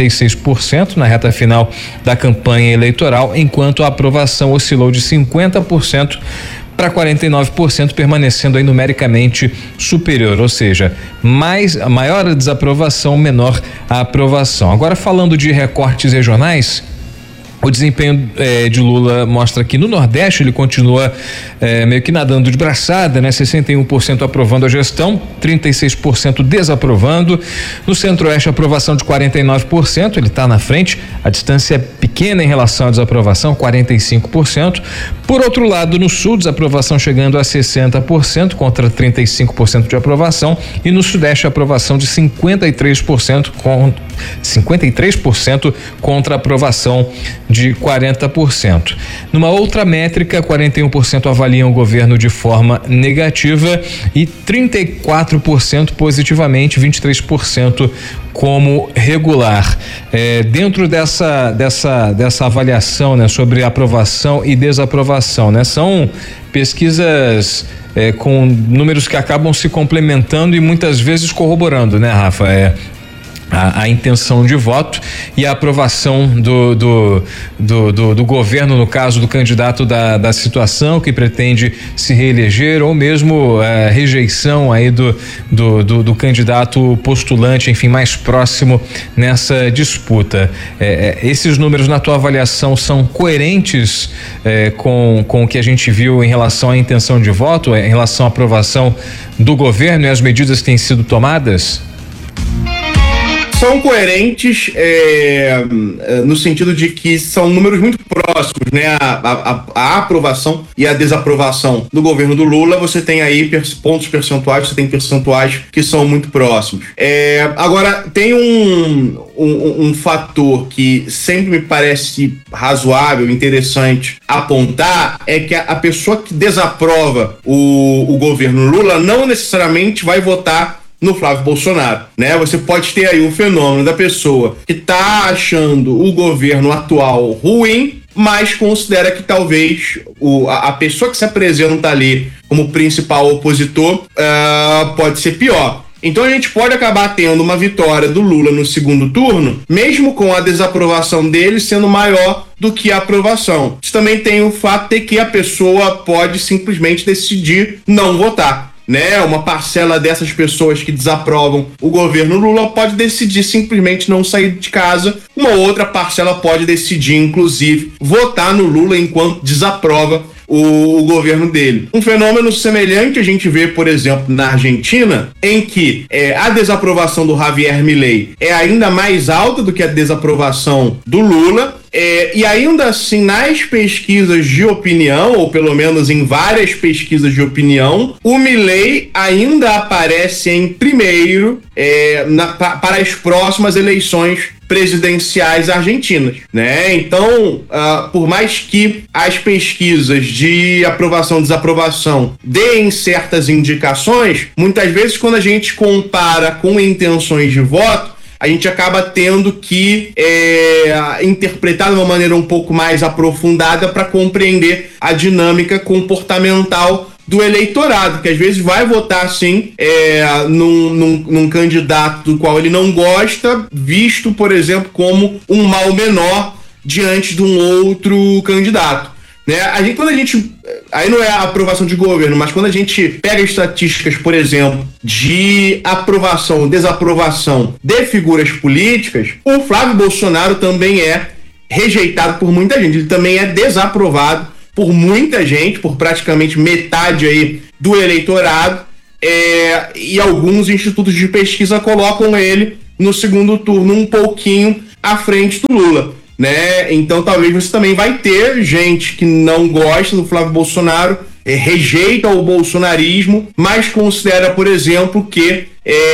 46% na reta final da campanha eleitoral, enquanto a aprovação oscilou de 50% para 49%, permanecendo aí numericamente superior, ou seja, maior a desaprovação, menor a aprovação. Agora, falando de recortes regionais, o desempenho de Lula mostra que no Nordeste ele continua meio que nadando de braçada, né? 61% aprovando a gestão, 36% desaprovando. No Centro-Oeste, aprovação de 49%, ele está na frente, a distância é pequena em relação à desaprovação, 45%. Por outro lado, no Sul, desaprovação chegando a 60% contra 35% de aprovação, e no Sudeste, aprovação de 53% contra aprovação de 40%. Numa outra métrica, 41% avaliam o governo de forma negativa e 34% positivamente, 23% como regular. Dentro dessa avaliação, né, sobre aprovação e desaprovação, né, são pesquisas com números que acabam se complementando e muitas vezes corroborando, né, Rafa? A intenção de voto e a aprovação do governo, no caso do candidato da situação que pretende se reeleger, ou mesmo a rejeição aí do candidato postulante, enfim, mais próximo nessa disputa. Esses números, na tua avaliação, são coerentes com o que a gente viu em relação à intenção de voto, em relação à aprovação do governo e as medidas que têm sido tomadas? São coerentes no sentido de que são números muito próximos, né? A aprovação e a desaprovação do governo do Lula, você tem aí pontos percentuais, você tem percentuais que são muito próximos. Agora, tem um fator que sempre me parece razoável, interessante apontar, é que a pessoa que desaprova o governo Lula não necessariamente vai votar no Flávio Bolsonaro, né? Você pode ter aí o fenômeno da pessoa que tá achando o governo atual ruim, mas considera que talvez a pessoa que se apresenta ali como principal opositor pode ser pior. Então a gente pode acabar tendo uma vitória do Lula no segundo turno, mesmo com a desaprovação dele sendo maior do que a aprovação. Isso também tem o fato de que a pessoa pode simplesmente decidir não votar, né? Uma parcela dessas pessoas que desaprovam o governo Lula pode decidir simplesmente não sair de casa. Uma outra parcela pode decidir, inclusive, votar no Lula enquanto desaprova o governo dele. Um fenômeno semelhante a gente vê, por exemplo, na Argentina, em que a desaprovação do Javier Milei é ainda mais alta do que a desaprovação do Lula. E ainda assim, nas pesquisas de opinião, ou pelo menos em várias pesquisas de opinião, o Milei ainda aparece em primeiro para as próximas eleições presidenciais argentinas, né? Então, por mais que as pesquisas de aprovação e desaprovação deem certas indicações, muitas vezes quando a gente compara com intenções de voto, a gente acaba tendo que interpretar de uma maneira um pouco mais aprofundada para compreender a dinâmica comportamental do eleitorado, que às vezes vai votar sim num candidato do qual ele não gosta, visto, por exemplo, como um mal menor diante de um outro candidato, né? Aí não é a aprovação de governo, mas quando a gente pega estatísticas, por exemplo, de aprovação, desaprovação de figuras políticas, o Flávio Bolsonaro também é rejeitado por muita gente, ele também é desaprovado por muita gente, por praticamente metade aí do eleitorado, e alguns institutos de pesquisa colocam ele no segundo turno um pouquinho à frente do Lula, né? Então talvez você também vai ter gente que não gosta do Flávio Bolsonaro, rejeita o bolsonarismo, mas considera, por exemplo, que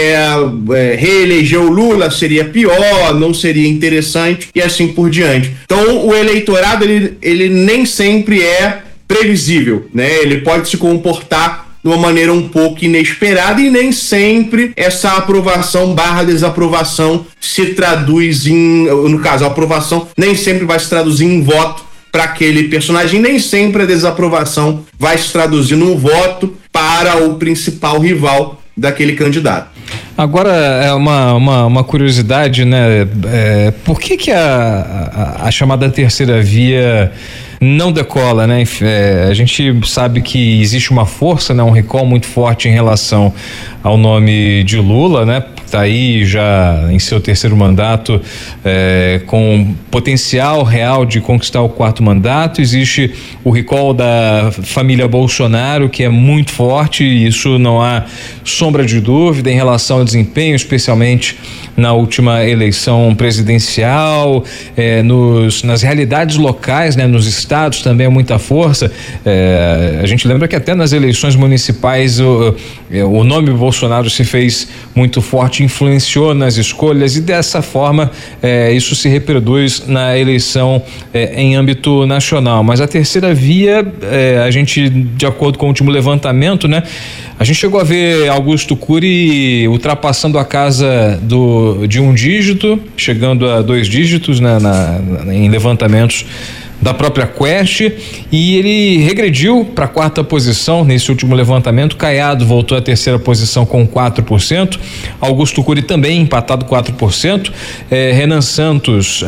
reeleger o Lula seria pior, não seria interessante e assim por diante. Então o eleitorado ele nem sempre é previsível, né? Ele pode se comportar de uma maneira um pouco inesperada e nem sempre essa aprovação / desaprovação se traduz no caso, a aprovação nem sempre vai se traduzir em voto para aquele personagem, nem sempre a desaprovação vai se traduzir num voto para o principal rival daquele candidato. Agora, é uma curiosidade, né? Por que a chamada terceira via não decola, né? A gente sabe que existe uma força, né? Um recall muito forte em relação ao nome de Lula, né? Tá aí já em seu terceiro mandato, com potencial real de conquistar o quarto mandato. Existe o recall da família Bolsonaro, que é muito forte, e isso não há sombra de dúvida em relação ao desempenho, especialmente na última eleição presidencial, nas realidades locais, né? Nos estados também é muita força. A gente lembra que até nas eleições municipais o nome Bolsonaro se fez muito forte, influenciou nas escolhas, e dessa forma isso se reproduz na eleição em âmbito nacional. Mas a terceira via, a gente, de acordo com o último levantamento, né, a gente chegou a ver Augusto Cury ultrapassando a casa de um dígito, chegando a 2 dígitos, né, em levantamentos da própria Quest, e ele regrediu para a 4ª posição nesse último levantamento. Caiado voltou à 3ª posição com 4%, Augusto Cury também empatado 4%, Renan Santos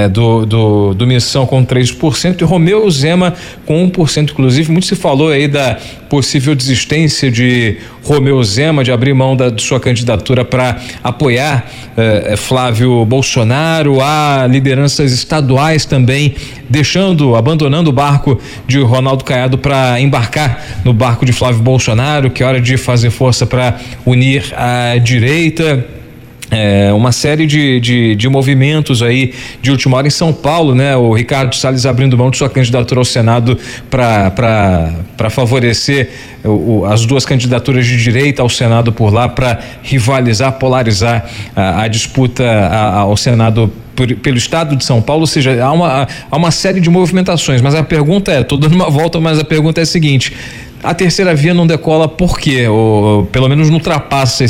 do Missão com 3% e Romeu Zema com 1%. Inclusive, muito se falou aí da possível desistência de Romeu Zema de abrir mão de sua candidatura para apoiar Flávio Bolsonaro. Há lideranças estaduais também abandonando o barco de Ronaldo Caiado para embarcar no barco de Flávio Bolsonaro, que é hora de fazer força para unir a direita. Uma série de movimentos aí de última hora em São Paulo, né? O Ricardo Salles abrindo mão de sua candidatura ao Senado para favorecer as duas candidaturas de direita ao Senado por lá, para rivalizar, polarizar a disputa ao Senado pelo estado de São Paulo. Ou seja, há uma série de movimentações, mas a pergunta tô dando uma volta, mas a pergunta é a seguinte: a terceira via não decola por quê? Ou pelo menos não ultrapassa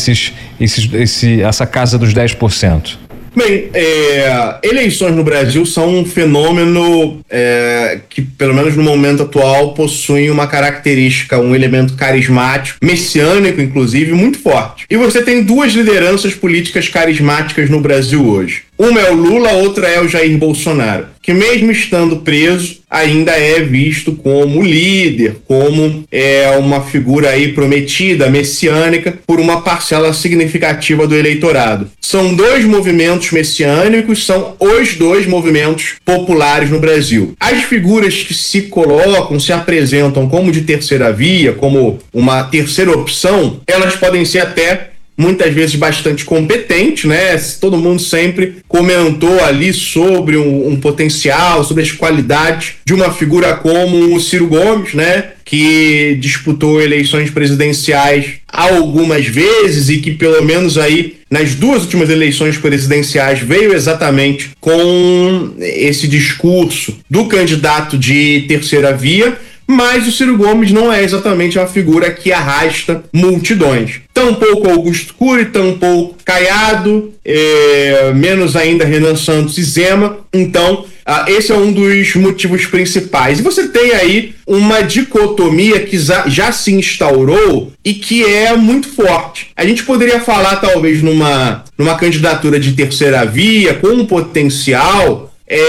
essa casa dos 10%? Bem, eleições no Brasil são um fenômeno que, pelo menos no momento atual, possui uma característica, um elemento carismático, messiânico, inclusive, muito forte. E você tem 2 lideranças políticas carismáticas no Brasil hoje. Uma é o Lula, outra é o Jair Bolsonaro, que mesmo estando preso, ainda é visto como líder, como uma figura aí prometida, messiânica, por uma parcela significativa do eleitorado. São 2 movimentos messiânicos, são os 2 movimentos populares no Brasil. As figuras que se colocam, se apresentam como de terceira via, como uma terceira opção, elas podem ser até muitas vezes bastante competente, né? Todo mundo sempre comentou ali sobre um potencial, sobre as qualidades de uma figura como o Ciro Gomes, né? Que disputou eleições presidenciais algumas vezes e que pelo menos aí nas 2 últimas eleições presidenciais veio exatamente com esse discurso do candidato de terceira via. Mas o Ciro Gomes não é exatamente uma figura que arrasta multidões. Tampouco Augusto Cury, tampouco Caiado, menos ainda Renan Santos e Zema. Então, esse é um dos motivos principais. E você tem aí uma dicotomia que já se instaurou e que é muito forte. A gente poderia falar, talvez, numa candidatura de terceira via, com um potencial...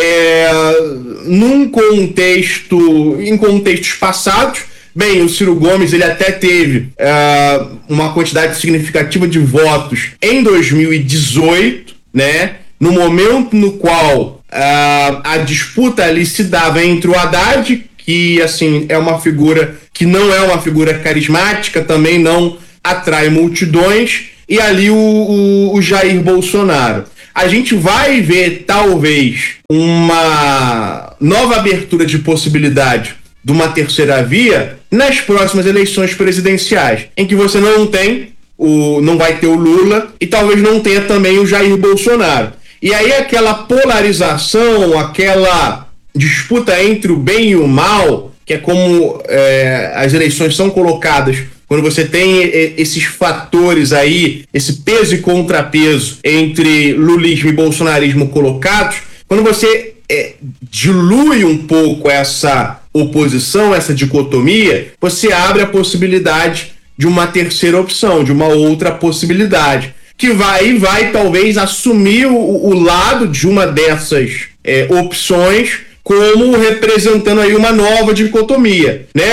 em contextos passados. Bem, o Ciro Gomes ele até teve uma quantidade significativa de votos em 2018, né? No momento no qual a disputa ali se dava entre o Haddad, que assim é uma figura que não é uma figura carismática, também não atrai multidões, e ali o Jair Bolsonaro. A gente vai ver, talvez, uma nova abertura de possibilidade de uma terceira via nas próximas eleições presidenciais, em que você não vai ter o Lula e talvez não tenha também o Jair Bolsonaro. E aí aquela polarização, aquela disputa entre o bem e o mal, que é como as eleições são colocadas quando você tem esses fatores aí, esse peso e contrapeso entre lulismo e bolsonarismo colocados, quando você dilui um pouco essa oposição, essa dicotomia, você abre a possibilidade de uma terceira opção, de uma outra possibilidade, que vai talvez assumir o lado de uma dessas opções, como representando aí uma nova dicotomia, né?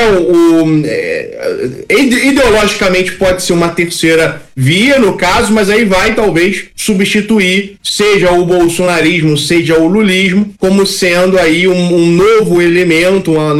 Ideologicamente pode ser uma terceira via, no caso, mas aí vai talvez substituir, seja o bolsonarismo, seja o lulismo, como sendo aí um novo elemento, uma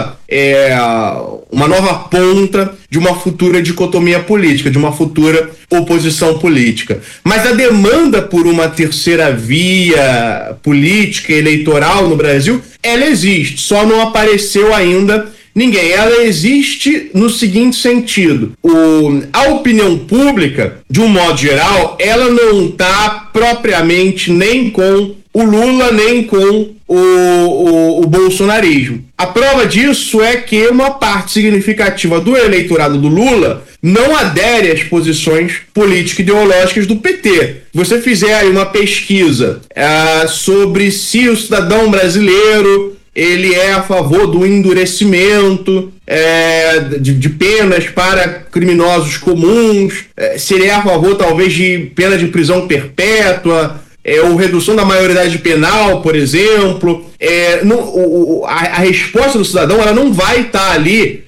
nova ponta de uma futura dicotomia política, de uma futura oposição política. Mas a demanda por uma terceira via política, eleitoral no Brasil, ela existe, só não apareceu ainda ninguém. Ela existe no seguinte sentido: a opinião pública, de um modo geral, ela não está propriamente nem com o Lula, nem com o bolsonarismo. A prova disso é que uma parte significativa do eleitorado do Lula não adere às posições político-ideológicas do PT. Você fizer aí uma pesquisa sobre se o cidadão brasileiro ele é a favor do endurecimento de penas para criminosos comuns, se ele é a favor talvez de pena de prisão perpétua, ou redução da maioridade penal, por exemplo, a resposta do cidadão ela não vai estar ali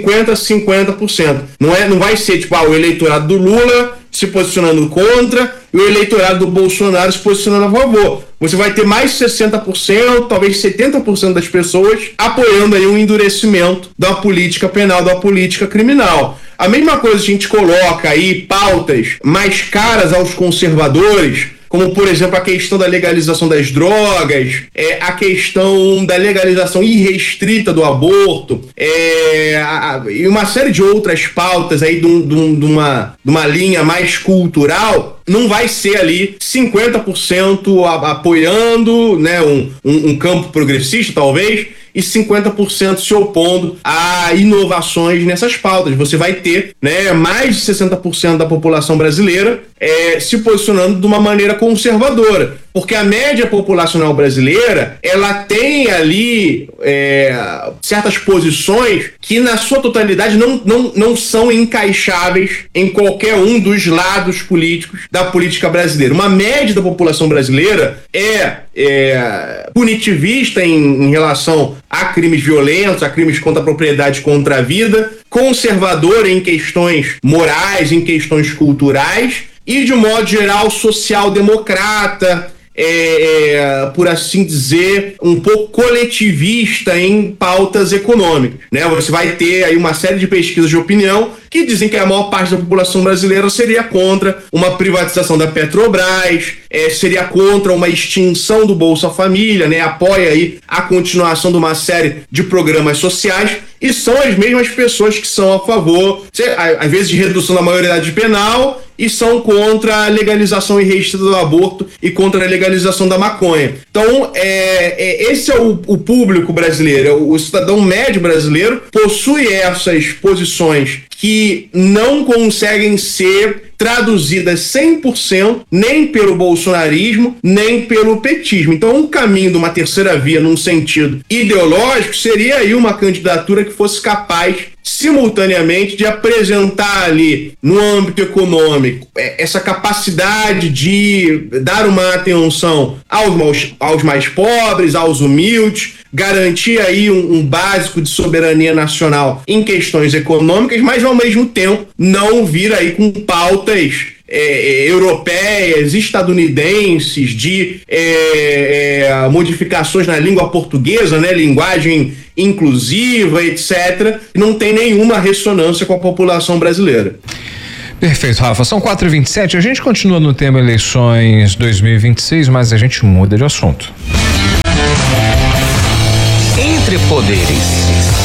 50%. Não vai ser tipo o eleitorado do Lula se posicionando contra e o eleitorado do Bolsonaro se posicionando a favor. Você vai ter mais de 60%, talvez 70% das pessoas apoiando aí um endurecimento da política penal, da política criminal. A mesma coisa a gente coloca aí pautas mais caras aos conservadores, como, por exemplo, a questão da legalização das drogas, a questão da legalização irrestrita do aborto, e uma série de outras pautas aí de uma linha mais cultural. Não vai ser ali 50% apoiando, né, um campo progressista, talvez, e 50% se opondo a inovações nessas pautas. Você vai ter, né, mais de 60% da população brasileira se posicionando de uma maneira conservadora, porque a média populacional brasileira ela tem ali certas posições que na sua totalidade não são encaixáveis em qualquer um dos lados políticos da política brasileira. Uma média da população brasileira é punitivista em relação a crimes violentos, a crimes contra a propriedade, contra a vida, conservadora em questões morais, em questões culturais e, de um modo geral, social-democrata, por assim dizer, um pouco coletivista em pautas econômicas, né? Você vai ter aí uma série de pesquisas de opinião que dizem que a maior parte da população brasileira seria contra uma privatização da Petrobras, seria contra uma extinção do Bolsa Família, né? Apoia aí a continuação de uma série de programas sociais, e são as mesmas pessoas que são a favor, às vezes, de redução da maioridade penal, e são contra a legalização irrestrita do aborto e contra a legalização da maconha. Então, esse é o público brasileiro, o cidadão médio brasileiro possui essas posições que não conseguem ser traduzidas 100% nem pelo bolsonarismo, nem pelo petismo. Então, um caminho de uma terceira via num sentido ideológico seria aí uma candidatura que fosse capaz simultaneamente de apresentar ali no âmbito econômico essa capacidade de dar uma atenção aos mais pobres, aos humildes, garantir aí um básico de soberania nacional em questões econômicas, mas ao mesmo tempo não vir aí com pautas europeias, estadunidenses, de modificações na língua portuguesa, né, linguagem inclusiva, etc., não tem nenhuma ressonância com a população brasileira. Perfeito, Rafa. São 4h27. A gente continua no tema eleições 2026, mas a gente muda de assunto. Entre Poderes.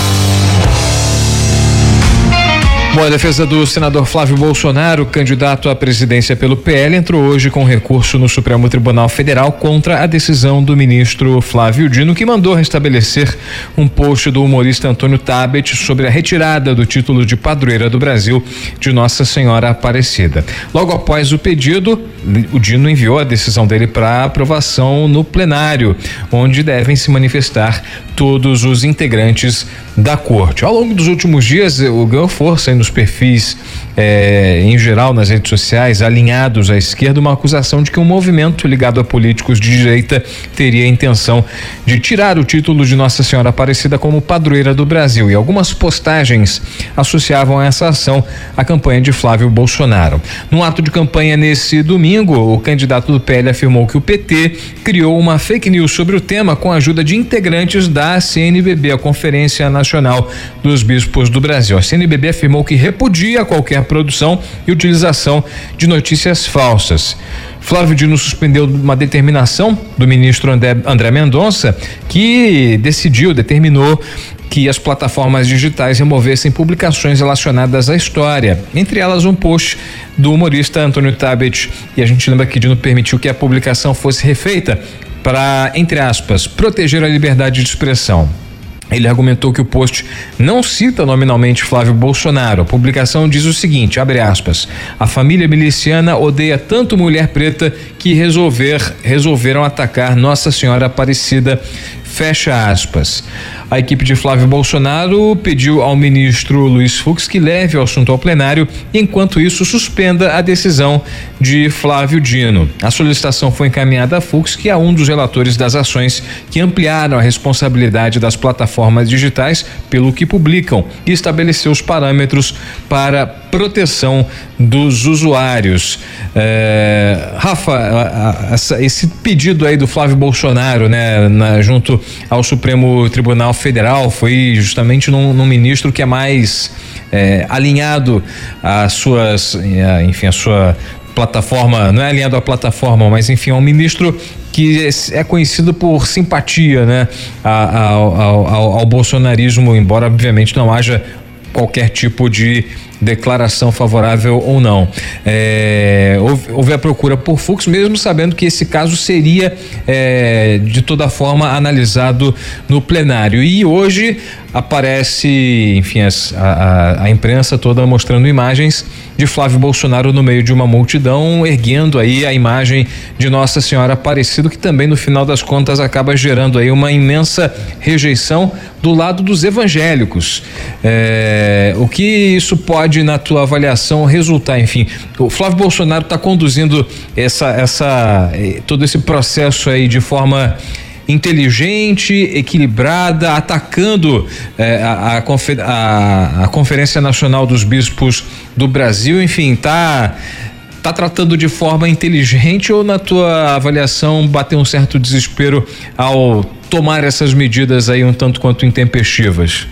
Bom, a defesa do senador Flávio Bolsonaro, candidato à presidência pelo PL, entrou hoje com recurso no Supremo Tribunal Federal contra a decisão do ministro Flávio Dino, que mandou restabelecer um post do humorista Antônio Tabet sobre a retirada do título de padroeira do Brasil de Nossa Senhora Aparecida. Logo após o pedido, o Dino enviou a decisão dele para aprovação no plenário, onde devem se manifestar todos os integrantes da corte. Ao longo dos últimos dias, ganhou força nos perfis, em geral nas redes sociais, alinhados à esquerda, uma acusação de que um movimento ligado a políticos de direita teria a intenção de tirar o título de Nossa Senhora Aparecida como padroeira do Brasil, e algumas postagens associavam essa ação à campanha de Flávio Bolsonaro. Num ato de campanha nesse domingo, o candidato do PL afirmou que o PT criou uma fake news sobre o tema com a ajuda de integrantes da CNBB, a Conferência Nacional dos Bispos do Brasil. A CNBB afirmou que repudia qualquer produção e utilização de notícias falsas. Flávio Dino suspendeu uma determinação do ministro André Mendonça, que determinou que as plataformas digitais removessem publicações relacionadas à história, entre elas um post do humorista Antônio Tabet, e a gente lembra que Dino permitiu que a publicação fosse refeita para, entre aspas, proteger a liberdade de expressão. Ele argumentou que o post não cita nominalmente Flávio Bolsonaro. A publicação diz o seguinte, abre aspas: a família miliciana odeia tanto mulher preta que resolveram atacar Nossa Senhora Aparecida, fecha aspas. A equipe de Flávio Bolsonaro pediu ao ministro Luiz Fux que leve o assunto ao plenário e, enquanto isso, suspenda a decisão de Flávio Dino. A solicitação foi encaminhada a Fux, que é um dos relatores das ações que ampliaram a responsabilidade das plataformas digitais pelo que publicam e estabeleceu os parâmetros para proteção dos usuários. Rafa, esse pedido aí do Flávio Bolsonaro, né, junto ao Supremo Tribunal Federal, foi justamente num ministro que é mais alinhado às suas, enfim, a sua plataforma, não é alinhado à plataforma, mas enfim, é um ministro que é conhecido por simpatia, né, ao bolsonarismo, embora obviamente não haja qualquer tipo de declaração favorável ou não. Houve a procura por Fux, mesmo sabendo que esse caso seria de toda forma analisado no plenário. E hoje aparece, enfim, a imprensa toda mostrando imagens de Flávio Bolsonaro no meio de uma multidão, erguendo aí a imagem de Nossa Senhora Aparecida, que também no final das contas acaba gerando aí uma imensa rejeição do lado dos evangélicos. O que isso pode, na tua avaliação, resultar? Enfim, o Flávio Bolsonaro está conduzindo todo esse processo aí de forma inteligente, equilibrada, atacando a Conferência Nacional dos Bispos do Brasil, enfim, tá tá tratando de forma inteligente ou, na tua avaliação, bateu um certo desespero ao tomar essas medidas aí um tanto quanto intempestivas?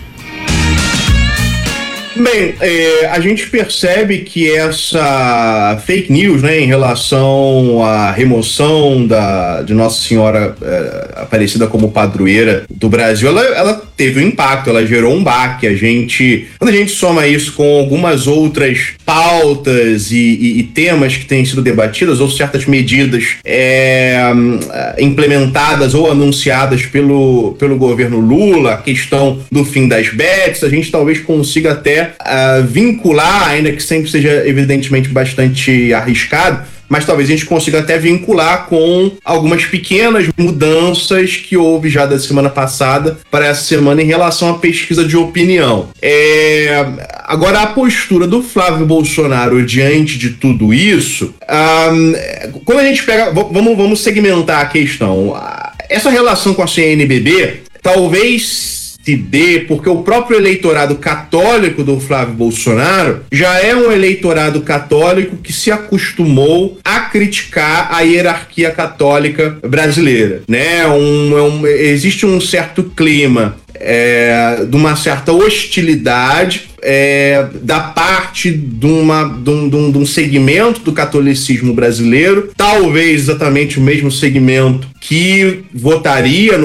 Bem, a gente percebe que essa fake news, né, em relação à remoção de Nossa Senhora Aparecida como padroeira do Brasil, ela teve um impacto, ela gerou um baque. Quando a gente soma isso com algumas outras pautas e temas que têm sido debatidos, ou certas medidas implementadas ou anunciadas pelo governo Lula, a questão do fim das bets, a gente talvez consiga até vincular, ainda que sempre seja evidentemente bastante arriscado, mas talvez a gente consiga até vincular com algumas pequenas mudanças que houve já da semana passada para essa semana em relação à pesquisa de opinião. Agora, a postura do Flávio Bolsonaro diante de tudo isso, quando a gente pega, vamos segmentar a questão. Essa relação com a CNBB talvez se dê porque o próprio eleitorado católico do Flávio Bolsonaro já é um eleitorado católico que se acostumou a criticar a hierarquia católica brasileira, né? Existe um certo clima de uma certa hostilidade da parte de um segmento do catolicismo brasileiro, talvez exatamente o mesmo segmento que votaria no